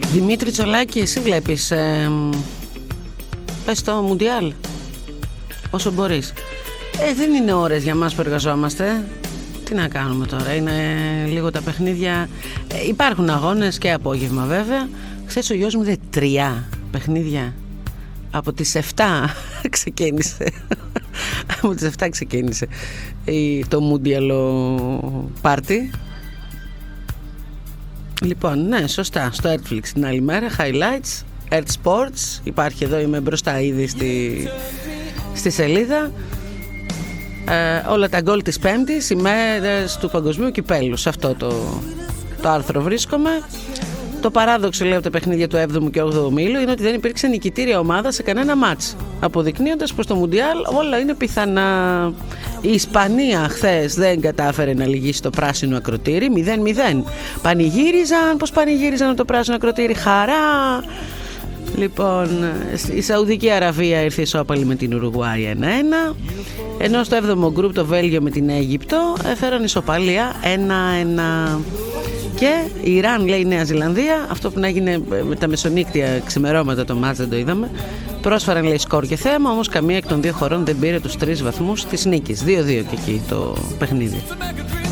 Δημήτρη Τσολάκη, εσύ βλέπεις πες το Μουντιάλ όσο μπορείς. Δεν είναι ώρες για μας που εργαζόμαστε. Τι να κάνουμε τώρα, είναι λίγο τα παιχνίδια. Υπάρχουν αγώνες και απόγευμα βέβαια. Ξέρεις, ο γιος μου δεν 3 παιχνίδια. Από τις 7 ξεκίνησε. Από τις 7 ξεκίνησε το Μουντιαλο πάρτι. Λοιπόν, ναι, σωστά. Στο Netflix την άλλη μέρα, highlights, Earth Sports. Υπάρχει εδώ, είμαι μπροστά ήδη στη σελίδα. Όλα τα γκολ της Πέμπτης, οι μέρες του Παγκοσμίου Κυπέλλου. Σε αυτό το άρθρο βρίσκομαι. Το παράδοξο, λέω, από τα παιχνίδια του 7ου και 8ου ομίλου είναι ότι δεν υπήρξε νικητήρια ομάδα σε κανένα μάτς, αποδεικνύοντας πως το Μουντιάλ όλα είναι πιθανά. Η Ισπανία χθες δεν κατάφερε να λυγίσει το πράσινο ακροτήρι, 0-0. Πανηγύριζαν το πράσινο ακροτήρι, χαρά. Λοιπόν, η Σαουδική Αραβία ήρθε ισόπαλη με την Ουρουγουάη 1-1. Ενώ στο 7ο γκρουπ το Βέλγιο με την Αίγυπτο έφεραν ισοπαλία 1-1. Και η Ιράν, λέει, η Νέα Ζηλανδία, αυτό που να έγινε με τα μεσονύκτια ξημερώματα το μάτς δεν το είδαμε. Πρόσφεραν, λέει, σκορ και θέμα, όμως καμία εκ των δύο χωρών δεν πήρε τους 3 βαθμούς της νίκης. 2-2 και εκεί το παιχνίδι.